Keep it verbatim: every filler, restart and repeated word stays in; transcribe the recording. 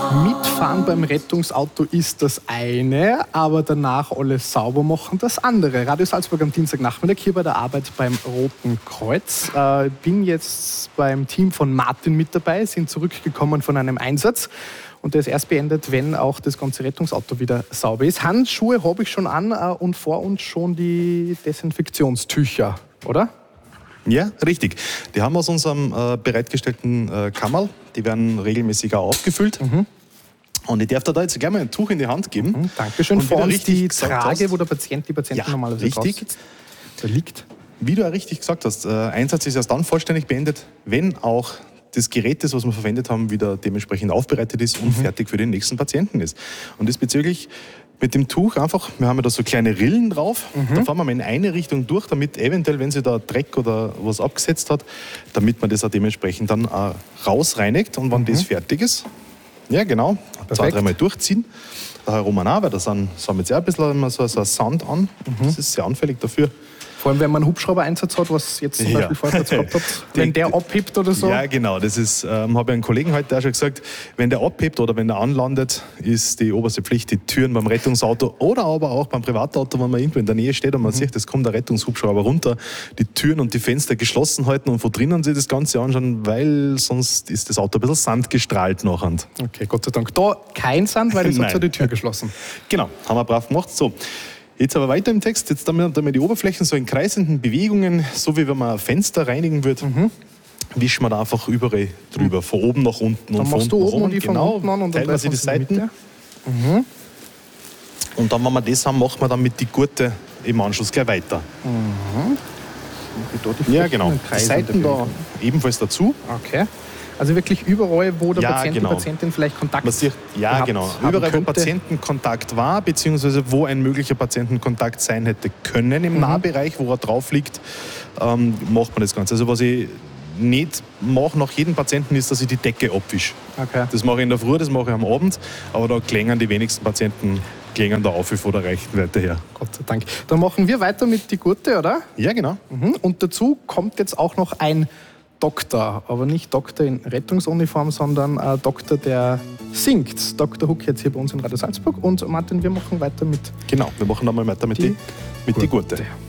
Mitfahren beim Rettungsauto ist das eine, aber danach alles sauber machen das andere. Radio Salzburg am Dienstagnachmittag hier bei der Arbeit beim Roten Kreuz. Ich äh, bin jetzt beim Team von Martin mit dabei, sind zurückgekommen von einem Einsatz und der ist erst beendet, wenn auch das ganze Rettungsauto wieder sauber ist. Handschuhe habe ich schon an äh, und vor uns schon die Desinfektionstücher, oder? Ja, richtig. Die haben wir aus unserem äh, bereitgestellten äh, Kammerl. Die werden regelmäßig auch aufgefüllt. Mhm. Und ich darf da jetzt gleich mal ein Tuch in die Hand geben. Mhm, Dankeschön. Vor uns die Trage, hast, wo der Patient, die Patientin ja, normalerweise richtig. drauf sitzt. Da liegt. Wie du ja richtig gesagt hast, äh, Einsatz ist erst dann vollständig beendet, wenn auch das Gerät, das was wir verwendet haben, wieder dementsprechend aufbereitet ist und mhm. fertig für den nächsten Patienten ist. Und diesbezüglich mit dem Tuch einfach, wir haben ja da so kleine Rillen drauf, mhm. da fahren wir mal in eine Richtung durch, damit eventuell, wenn sich da Dreck oder was abgesetzt hat, damit man das auch dementsprechend dann auch rausreinigt und wenn mhm. das fertig ist, ja genau, Perfekt. zwei, dreimal durchziehen, da herum auch, weil da sind, sammelt sich auch ein bisschen immer so, so Sand an, mhm. das ist sehr anfällig dafür. Vor allem, wenn man einen Hubschrauber-Einsatz hat, was jetzt zum ja. Beispiel vorher gehabt habt, wenn der abhebt oder so. Ja, genau. Das ist, ähm, habe ich einen Kollegen heute auch schon gesagt, wenn der abhebt oder wenn der anlandet, ist die oberste Pflicht, die Türen beim Rettungsauto oder aber auch beim Privatauto, wenn man irgendwo in der Nähe steht und man mhm. sieht, es kommt der Rettungshubschrauber runter, die Türen und die Fenster geschlossen halten und von drinnen sich das Ganze anschauen, weil sonst ist das Auto ein bisschen sandgestrahlt nachher. Okay, Gott sei Dank. Da kein Sand, weil es hat ja die Tür geschlossen. Genau, haben wir brav gemacht. So. Jetzt aber weiter im Text, jetzt haben wir die Oberflächen so in kreisenden Bewegungen, so wie wenn man ein Fenster reinigen würde, mhm. wischen wir da einfach überall drüber, mhm. von oben nach unten. Dann und machst von du unten oben und ich von genau, unten an und dann teilweise die Seiten. Mhm. Und dann, wenn wir das haben, machen wir dann mit die Gurte im Anschluss gleich weiter. Mhm. Die ja, genau. Die Seiten da ebenfalls dazu. Okay. Also wirklich überall, wo der ja, Patient, genau. die Patientin vielleicht Kontakt Man sieht, Ja, gehabt, genau. Überall, wo Patientenkontakt war, beziehungsweise wo ein möglicher Patientenkontakt sein hätte können im mhm. Nahbereich, wo er drauf liegt, ähm, macht man das Ganze. Also was ich nicht mache nach jedem Patienten ist, dass ich die Decke abwische. Okay. Das mache ich in der Früh, das mache ich am Abend, aber da klängen die wenigsten Patienten klängen da auf von der rechten Seite her. Gott sei Dank. Dann machen wir weiter mit die Gurte, oder? Ja, genau. Mhm. Und dazu kommt jetzt auch noch ein Doktor, aber nicht Doktor in Rettungsuniform, sondern ein Doktor, der singt. Doktor Huck jetzt hier bei uns in Radio Salzburg. Und Martin, wir machen weiter mit... Genau, wir machen dann mal weiter mit die, die, mit die Gurte.